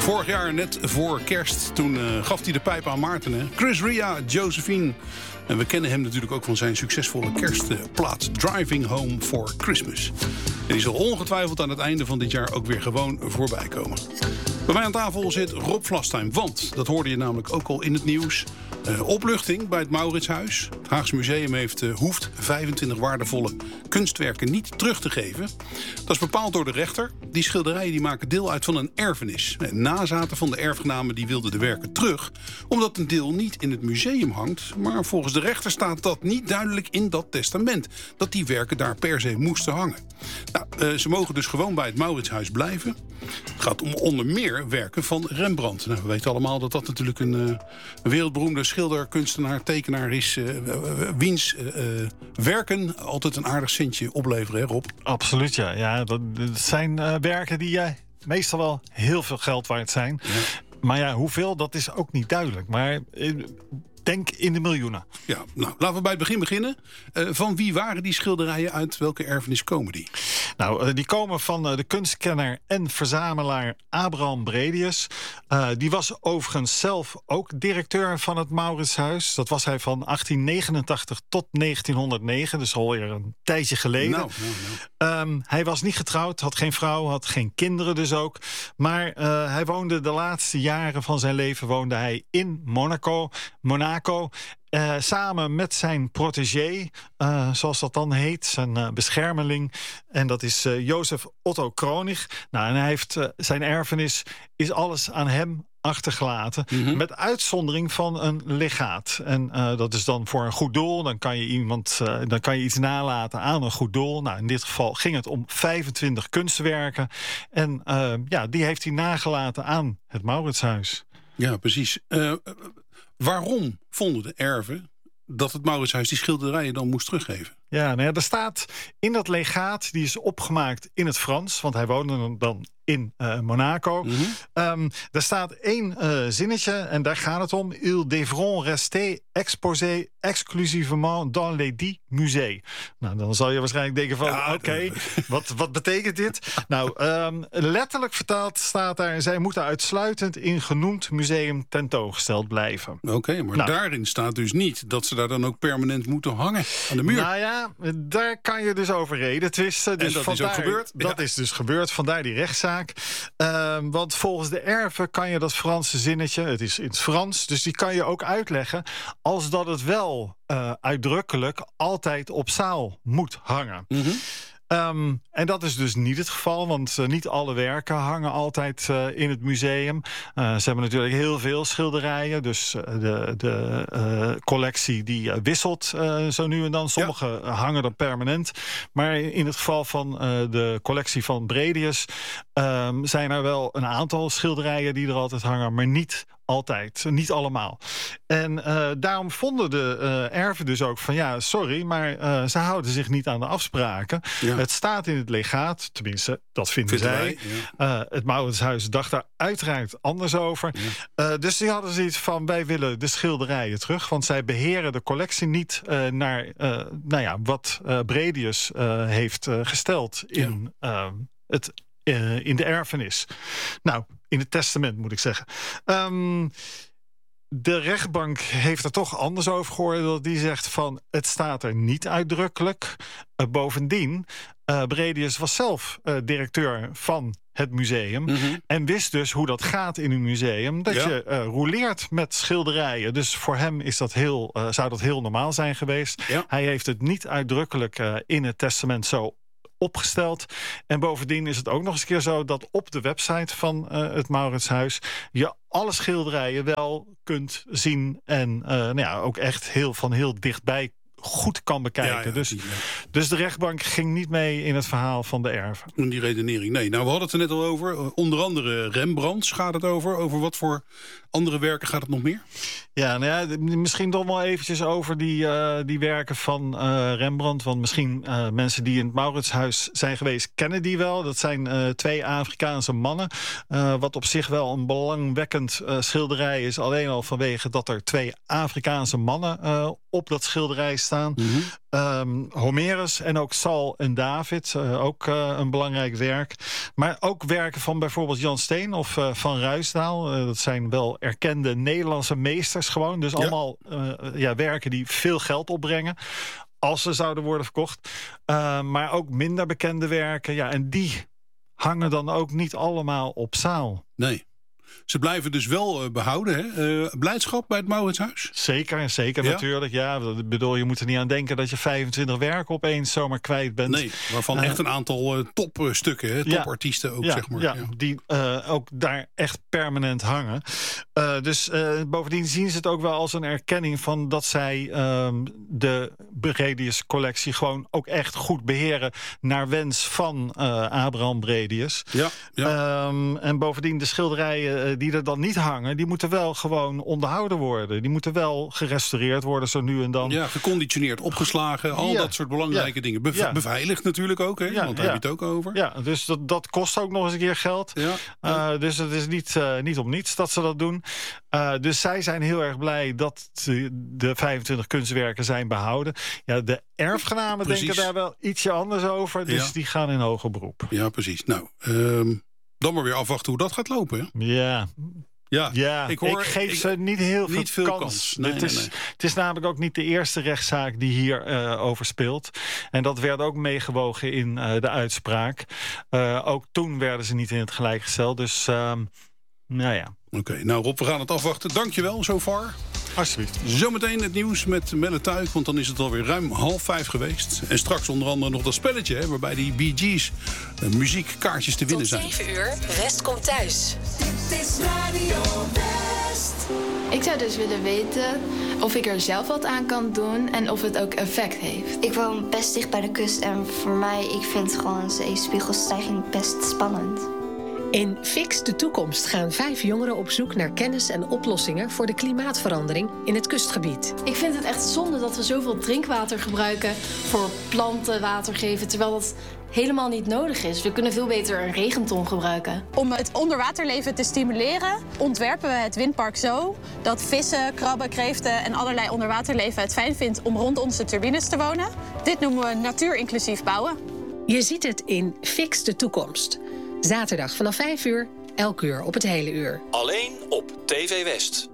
Vorig jaar, net voor kerst, toen gaf hij de pijp aan Maarten. Hè? Chris Ria, Josephine. En we kennen hem natuurlijk ook van zijn succesvolle kerstplaat Driving Home for Christmas. En die zal ongetwijfeld aan het einde van dit jaar ook weer gewoon voorbij komen. Bij mij aan tafel zit Rob Vlastheim, want dat hoorde je namelijk ook al in het nieuws. Opluchting bij het Mauritshuis. Het Haagse Museum hoeft 25 waardevolle kunstwerken niet terug te geven. Dat is bepaald door de rechter. Die schilderijen die maken deel uit van een erfenis. En nazaten van de erfgenamen die wilden de werken terug, omdat een deel niet in het museum hangt. Maar volgens de rechter staat dat niet duidelijk in dat testament, dat die werken daar per se moesten hangen. Nou, ze mogen dus gewoon bij het Mauritshuis blijven. Het gaat om onder meer werken van Rembrandt. Nou, we weten allemaal dat dat natuurlijk een wereldberoemde schilder, kunstenaar, tekenaar is. Wiens werken altijd een aardig centje opleveren, hè Rob? Absoluut, ja. Dat zijn werken die meestal wel heel veel geld waard zijn. Ja. Maar ja, hoeveel, dat is ook niet duidelijk. Maar denk in de miljoenen. Ja, nou, laten we bij het begin beginnen. Van wie waren die schilderijen? Uit welke erfenis komen die? Nou, die komen van de kunstkenner en verzamelaar Abraham Bredius. Die was overigens zelf ook directeur van het Mauritshuis. Dat was hij van 1889 tot 1909, dus alweer een tijdje geleden. Hij was niet getrouwd, had geen vrouw, had geen kinderen dus ook. Maar hij woonde de laatste jaren van zijn leven woonde hij in Monaco. Samen met zijn protégé, zoals dat dan heet, zijn beschermeling. En dat is Jozef Otto Kronig. Nou, en hij heeft zijn erfenis, is alles aan hem achtergelaten. Mm-hmm. Met uitzondering van een legaat. En dat is dan voor een goed doel. Dan kan je iets nalaten aan een goed doel. Nou, in dit geval ging het om 25 kunstwerken. En die heeft hij nagelaten aan het Mauritshuis. Ja, precies. Waarom vonden de erven dat het Mauritshuis die schilderijen dan moest teruggeven? Ja, er staat in dat legaat, die is opgemaakt in het Frans, want hij woonde dan in Monaco. Mm-hmm. Daar staat één zinnetje en daar gaat het om. Ils devront rester exposés exclusivement dans les dits musées. Nou, dan zal je waarschijnlijk denken van, oké, wat betekent dit? Nou, letterlijk vertaald staat daar, zij moeten uitsluitend in genoemd museum tentoongesteld blijven. Oké, maar daarin staat dus niet dat ze daar dan ook permanent moeten hangen aan de muur. Nou ja, daar kan je dus over reden twisten. Dus en dat is ook gebeurd? Dat is dus gebeurd, vandaar die rechtszaak. Want volgens de erven kan je dat Franse zinnetje, het is in het Frans, dus die kan je ook uitleggen als dat het wel uitdrukkelijk altijd op zaal moet hangen. Mm-hmm. En dat is dus niet het geval, want niet alle werken hangen altijd in het museum. Ze hebben natuurlijk heel veel schilderijen, dus de collectie die wisselt zo nu en dan. Sommige hangen er permanent. Maar in het geval van de collectie van Bredius zijn er wel een aantal schilderijen die er altijd hangen, maar niet altijd, niet allemaal. En daarom vonden de erven dus ook van ja, sorry, maar ze houden zich niet aan de afspraken. Ja. Het staat in het legaat, tenminste, dat vinden zij. Ja. Het Mauritshuis dacht daar uiteraard anders over. Ja. Dus die hadden zoiets van, wij willen de schilderijen terug, want zij beheren de collectie niet naar wat Bredius heeft gesteld in in de erfenis. Nou, in het testament moet ik zeggen. De rechtbank heeft er toch anders over geoordeeld. Die zegt van, het staat er niet uitdrukkelijk. Bovendien, Bredius was zelf directeur van het museum. Mm-hmm. En wist dus hoe dat gaat in een museum. Dat je rouleert met schilderijen. Dus voor hem is dat zou dat heel normaal zijn geweest. Ja. Hij heeft het niet uitdrukkelijk in het testament zo opgesteld. En bovendien is het ook nog eens een keer zo dat op de website van het Mauritshuis je alle schilderijen wel kunt zien en ook echt heel dichtbij goed kan bekijken. Dus de rechtbank ging niet mee in het verhaal van de erven. In die redenering, nee. Nou, we hadden het er net al over. Onder andere Rembrandt gaat het over. Over wat voor andere werken gaat het nog meer? Ja, misschien toch wel eventjes over die werken van Rembrandt. Want misschien mensen die in het Mauritshuis zijn geweest, kennen die wel. Dat zijn 2 Afrikaanse mannen. Wat op zich wel een belangwekkend schilderij is. Alleen al vanwege dat er 2 Afrikaanse mannen op dat schilderij staan. Homerus en ook Saul en David, ook een belangrijk werk. Maar ook werken van bijvoorbeeld Jan Steen of Van Ruisdael. Dat zijn wel erkende Nederlandse meesters gewoon. Dus allemaal werken die veel geld opbrengen. Als ze zouden worden verkocht. Maar ook minder bekende werken. Ja, en die hangen dan ook niet allemaal op zaal. Nee. Ze blijven dus wel behouden, hè? Blijdschap bij het Mauritshuis? Zeker natuurlijk. Ja, ik bedoel, je moet er niet aan denken dat je 25 werken opeens zomaar kwijt bent. Nee, waarvan echt een aantal topstukken, topartiesten ook, zeg maar. Ja, die ook daar echt permanent hangen. Dus bovendien zien ze het ook wel als een erkenning van dat zij de Bredius-collectie gewoon ook echt goed beheren naar wens van Abraham Bredius. En bovendien de schilderijen die er dan niet hangen, die moeten wel gewoon onderhouden worden. Die moeten wel gerestaureerd worden zo nu en dan. Ja, geconditioneerd, opgeslagen, al dat soort belangrijke dingen. Beveiligd natuurlijk ook, hè? Want daar heb je het ook over. Ja, dus dat kost ook nog eens een keer geld. Dus het is niet om niets dat ze dat doen. Dus zij zijn heel erg blij dat de 25 kunstwerken zijn behouden. Ja, de erfgenamen denken daar wel ietsje anders over. Dus die gaan in hoger beroep. Ja, precies. Nou, dan maar weer afwachten hoe dat gaat lopen. Hè? Ja, ik geef ze niet heel veel kans. Nee, het is namelijk ook niet de eerste rechtszaak die hier over speelt. En dat werd ook meegewogen in de uitspraak. Ook toen werden ze niet in het gelijk gesteld. Dus, Oké, nou Rob, we gaan het afwachten. Dankjewel, so far. Alsjeblieft. Zometeen het nieuws met Melle Tuik, want dan is het alweer ruim 4:30 geweest. En straks onder andere nog dat spelletje, hè, waarbij die Bee Gees muziekkaartjes te winnen zijn. Tot 7 uur, West komt thuis. Dit is Radio West. Ik zou dus willen weten of ik er zelf wat aan kan doen en of het ook effect heeft. Ik woon best dicht bij de kust en voor mij, ik vind gewoon zeespiegelstijging best spannend. In Fix de Toekomst gaan 5 jongeren op zoek naar kennis en oplossingen voor de klimaatverandering in het kustgebied. Ik vind het echt zonde dat we zoveel drinkwater gebruiken voor planten water geven, terwijl dat helemaal niet nodig is. We kunnen veel beter een regenton gebruiken. Om het onderwaterleven te stimuleren ontwerpen we het windpark zo dat vissen, krabben, kreeften en allerlei onderwaterleven het fijn vindt om rond onze turbines te wonen. Dit noemen we natuurinclusief bouwen. Je ziet het in Fix de Toekomst. Zaterdag vanaf 5 uur, elk uur op het hele uur. Alleen op TV West.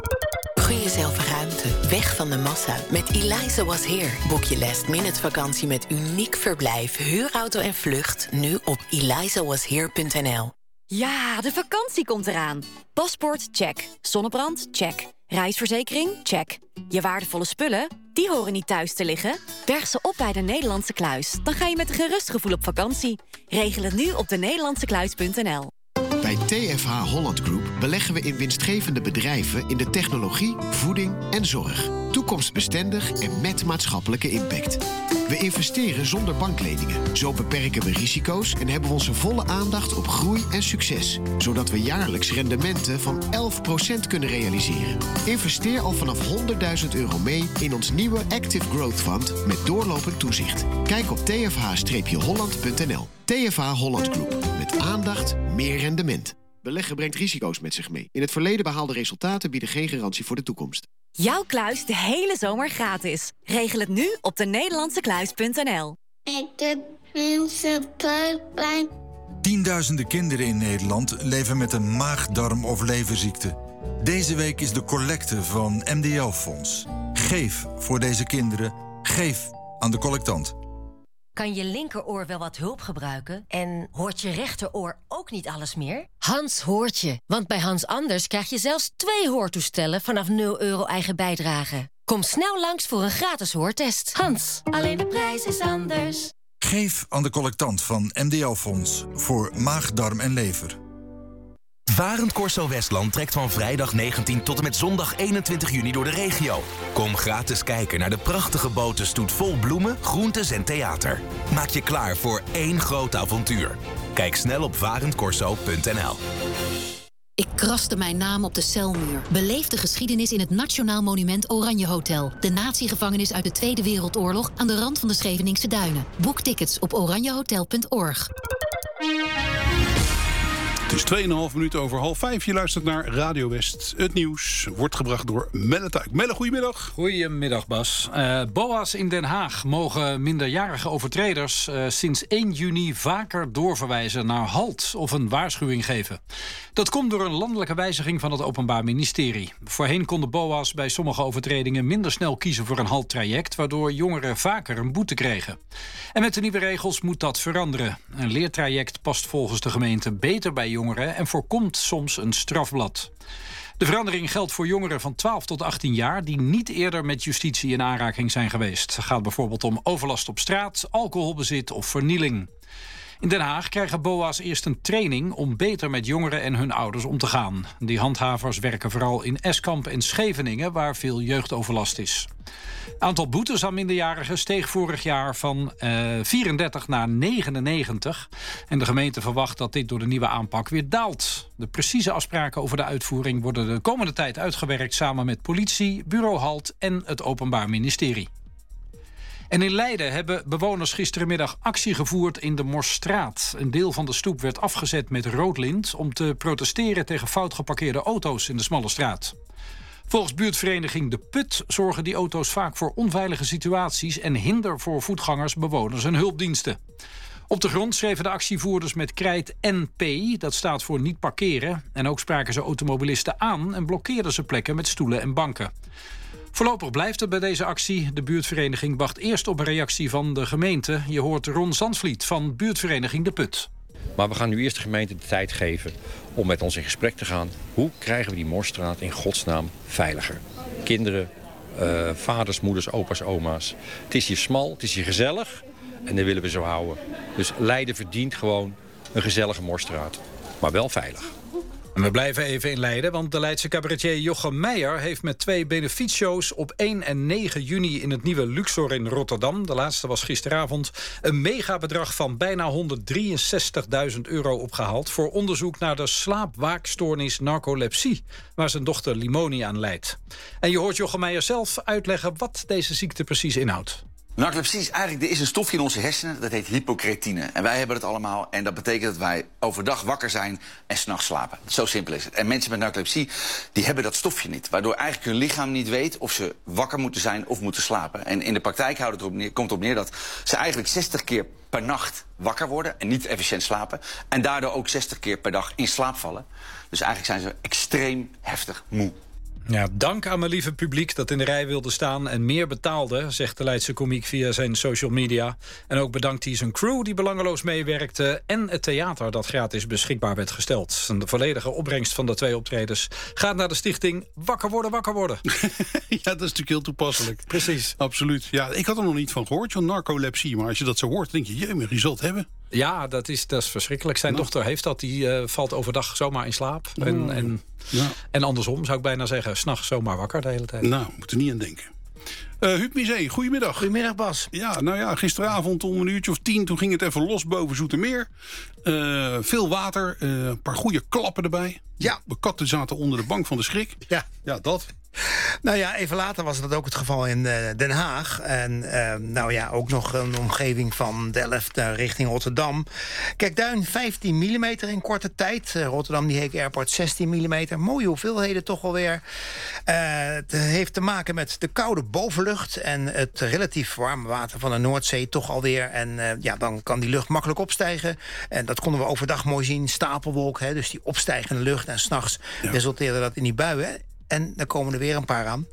Gun jezelf ruimte, weg van de massa. Met Eliza Was Here. Boek je last-minute vakantie met uniek verblijf, huurauto en vlucht. Nu op elizawashere.nl. Ja, de vakantie komt eraan. Paspoort, check. Zonnebrand, check. Reisverzekering, check. Je waardevolle spullen, die horen niet thuis te liggen. Berg ze op bij de Nederlandse Kluis. Dan ga je met een gerust gevoel op vakantie. Regel het nu op denederlandsekluis.nl. Bij TFH Holland Group beleggen we in winstgevende bedrijven in de technologie, voeding en zorg. Toekomstbestendig en met maatschappelijke impact. We investeren zonder bankleningen. Zo beperken we risico's en hebben we onze volle aandacht op groei en succes. Zodat we jaarlijks rendementen van 11% kunnen realiseren. Investeer al vanaf €100.000 mee in ons nieuwe Active Growth Fund met doorlopend toezicht. Kijk op tfh-holland.nl. TFH Holland Group. Met aandacht, meer rendement. Beleggen brengt risico's met zich mee. In het verleden behaalde resultaten bieden geen garantie voor de toekomst. Jouw kluis de hele zomer gratis. Regel het nu op denederlandsekluis.nl. Ik doe mensen pijn. Tienduizenden kinderen in Nederland leven met een maag-darm- of leverziekte. Deze week is de collecte van MDL-fonds. Geef voor deze kinderen. Geef aan de collectant. Kan je linkeroor wel wat hulp gebruiken? En hoort je rechteroor ook niet alles meer? Hans hoort je, want bij Hans Anders krijg je zelfs 2 hoortoestellen vanaf €0 eigen bijdrage. Kom snel langs voor een gratis hoortest. Hans, alleen de prijs is anders. Geef aan de collectant van MDL-fonds voor maag, darm en lever. Varend Corso Westland trekt van vrijdag 19 tot en met zondag 21 juni door de regio. Kom gratis kijken naar de prachtige botenstoet vol bloemen, groentes en theater. Maak je klaar voor één groot avontuur. Kijk snel op varendcorso.nl. Ik kraste mijn naam op de celmuur. Beleef de geschiedenis in het Nationaal Monument Oranje Hotel. De natiegevangenis uit de Tweede Wereldoorlog aan de rand van de Scheveningse Duinen. Boek tickets op oranjehotel.org. Het is 2,5 minuten over 4:30. Je luistert naar Radio West. Het nieuws wordt gebracht door Melle Tuik. Melle, goedemiddag. Goedemiddag, Bas. BOA's in Den Haag mogen minderjarige overtreders sinds 1 juni vaker doorverwijzen naar halt of een waarschuwing geven. Dat komt door een landelijke wijziging van het Openbaar Ministerie. Voorheen konden BOA's bij sommige overtredingen minder snel kiezen voor een halttraject, waardoor jongeren vaker een boete kregen. En met de nieuwe regels moet dat veranderen. Een leertraject past volgens de gemeente beter bij jongeren en voorkomt soms een strafblad. De verandering geldt voor jongeren van 12 tot 18 jaar... die niet eerder met justitie in aanraking zijn geweest. Het gaat bijvoorbeeld om overlast op straat, alcoholbezit of vernieling. In Den Haag krijgen BOA's eerst een training om beter met jongeren en hun ouders om te gaan. Die handhavers werken vooral in Eskamp en Scheveningen, waar veel jeugdoverlast is. Het aantal boetes aan minderjarigen steeg vorig jaar van 34 naar 99. En de gemeente verwacht dat dit door de nieuwe aanpak weer daalt. De precieze afspraken over de uitvoering worden de komende tijd uitgewerkt samen met politie, bureau HALT en het Openbaar Ministerie. En in Leiden hebben bewoners gisterenmiddag actie gevoerd in de Morstraat. Een deel van de stoep werd afgezet met rood lint om te protesteren tegen fout geparkeerde auto's in de smalle straat. Volgens buurtvereniging De Put zorgen die auto's vaak voor onveilige situaties en hinder voor voetgangers, bewoners en hulpdiensten. Op de grond schreven de actievoerders met krijt NP, dat staat voor niet parkeren. En ook spraken ze automobilisten aan en blokkeerden ze plekken met stoelen en banken. Voorlopig blijft het bij deze actie. De buurtvereniging wacht eerst op een reactie van de gemeente. Je hoort Ron Zandvliet van buurtvereniging De Put. Maar we gaan nu eerst de gemeente de tijd geven om met ons in gesprek te gaan. Hoe krijgen we die Morstraat in godsnaam veiliger? Kinderen, vaders, moeders, opa's, oma's. Het is hier smal, het is hier gezellig en dat willen we zo houden. Dus Leiden verdient gewoon een gezellige Morstraat, maar wel veilig. En we blijven even in Leiden, want de Leidse cabaretier Jochem Meijer heeft met 2 benefietshows op 1 en 9 juni in het nieuwe Luxor in Rotterdam, de laatste was gisteravond, een megabedrag van bijna €163.000 opgehaald voor onderzoek naar de slaapwaakstoornis narcolepsie, waar zijn dochter Limoni aan lijdt. En je hoort Jochem Meijer zelf uitleggen wat deze ziekte precies inhoudt. Narcolepsie is eigenlijk, er is een stofje in onze hersenen, dat heet hypocretine. En wij hebben het allemaal en dat betekent dat wij overdag wakker zijn en 's nachts slapen. Zo simpel is het. En mensen met narcolepsie, die hebben dat stofje niet. Waardoor eigenlijk hun lichaam niet weet of ze wakker moeten zijn of moeten slapen. En in de praktijk komt het erop neer dat ze eigenlijk 60 keer per nacht wakker worden en niet efficiënt slapen. En daardoor ook 60 keer per dag in slaap vallen. Dus eigenlijk zijn ze extreem heftig moe. Ja, dank aan mijn lieve publiek dat in de rij wilde staan en meer betaalde, zegt de Leidse komiek via zijn social media. En ook bedankt hij zijn crew die belangeloos meewerkte en het theater dat gratis beschikbaar werd gesteld. En de volledige opbrengst van de 2 optredens gaat naar de stichting Wakker Worden, Wakker Worden. Ja, dat is natuurlijk heel toepasselijk. Precies. Absoluut. Ja, ik had er nog niet van gehoord, van narcolepsie. Maar als je dat zo hoort, denk je, jemig, je zult het hebben. Ja, dat is verschrikkelijk. Zijn dochter heeft dat. Die valt overdag zomaar in slaap. En andersom, zou ik bijna zeggen. 's Nachts zomaar wakker de hele tijd. Nou, moet er niet aan denken. Huub Misé, goedemiddag. Goedemiddag, Bas. Ja, nou ja, gisteravond om 1:10 toen ging het even los boven Zoetermeer. Veel water, een paar goede klappen erbij. Ja. De katten zaten onder de bank van de schrik. Ja, dat. Nou ja, even later was dat ook het geval in Den Haag. En nou ja, ook nog een omgeving van Delft richting Rotterdam. Kijkduin 15 mm in korte tijd. Rotterdam, die Heek Airport 16 mm. Mooie hoeveelheden toch alweer. Het heeft te maken met de koude bovenlucht en het relatief warme water van de Noordzee toch alweer. En ja, dan kan die lucht makkelijk opstijgen. En dat konden we overdag mooi zien. Stapelwolk, hè, dus die opstijgende lucht. En 's nachts resulteerde dat in die buien. En daar komen er weer een paar aan.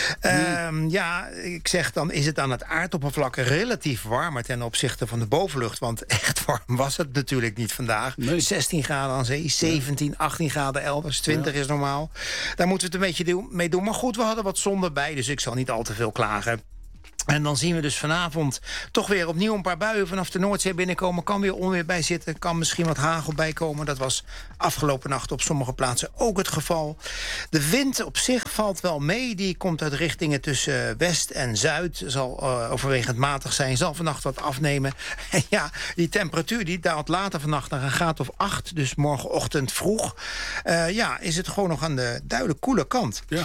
Ja, ik zeg dan is het aan het aardoppervlak relatief warmer ten opzichte van de bovenlucht. Want echt warm was het natuurlijk niet vandaag. Nee. 16 graden aan zee, 17, 18 graden elders, 20 is normaal. Daar moeten we het een beetje mee doen. Maar goed, we hadden wat zon erbij, dus ik zal niet al te veel klagen. En dan zien we dus vanavond toch weer opnieuw een paar buien vanaf de Noordzee binnenkomen. Kan weer onweer bij zitten, kan misschien wat hagel bijkomen. Dat was afgelopen nacht op sommige plaatsen ook het geval. De wind op zich valt wel mee. Die komt uit richtingen tussen west en zuid. Zal overwegend matig zijn, zal vannacht wat afnemen. En ja, die temperatuur die daalt later vannacht naar een graad of 8. Dus morgenochtend vroeg is het gewoon nog aan de duidelijk koele kant. Ja.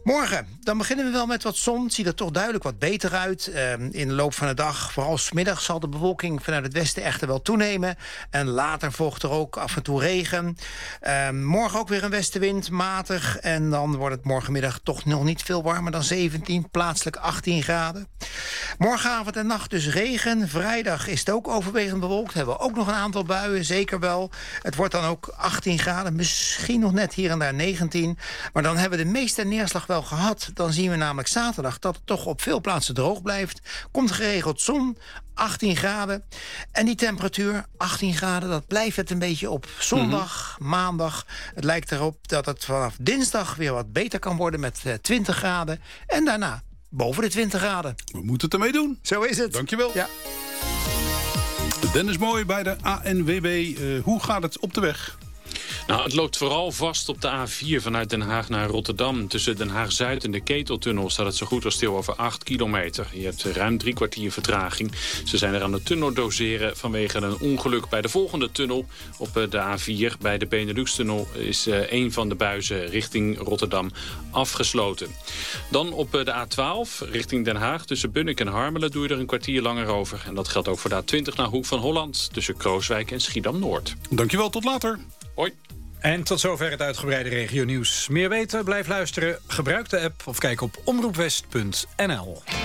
Morgen, dan beginnen we wel met wat zon. Het ziet er toch duidelijk wat beter uit. In de loop van de dag, vooral 's middags, zal de bewolking vanuit het westen echter wel toenemen. En later volgt er ook af en toe regen. Morgen ook weer een westenwind, matig. En dan wordt het morgenmiddag toch nog niet veel warmer dan 17, plaatselijk 18 graden. Morgenavond en nacht dus regen. Vrijdag is het ook overwegend bewolkt. Hebben we ook nog een aantal buien, zeker wel. Het wordt dan ook 18 graden, misschien nog net hier en daar 19. Maar dan hebben we de meeste neerslag wel gehad. Dan zien we namelijk zaterdag dat het toch op veel plaatsen droog blijft. Komt geregeld zon, 18 graden. En die temperatuur, 18 graden, dat blijft het een beetje op zondag, maandag. Het lijkt erop dat het vanaf dinsdag weer wat beter kan worden met 20 graden. En daarna boven de 20 graden. We moeten het ermee doen. Zo is het. Dankjewel. Ja. Dennis Mooi bij de ANWB. Hoe gaat het op de weg? Nou, het loopt vooral vast op de A4 vanuit Den Haag naar Rotterdam. Tussen Den Haag-Zuid en de Keteltunnel staat het zo goed als stil over 8 kilometer. Je hebt ruim 3 kwartier vertraging. Ze zijn er aan het tunnel doseren vanwege een ongeluk bij de volgende tunnel. Op de A4 bij de Benelux-tunnel is een van de buizen richting Rotterdam afgesloten. Dan op de A12 richting Den Haag. Tussen Bunnik en Harmelen doe je er een kwartier langer over. En dat geldt ook voor de A20 naar Hoek van Holland. Tussen Krooswijk en Schiedam-Noord. Dankjewel, tot later. Hoi. En tot zover het uitgebreide regionieuws. Meer weten? Blijf luisteren, gebruik de app of kijk op omroepwest.nl.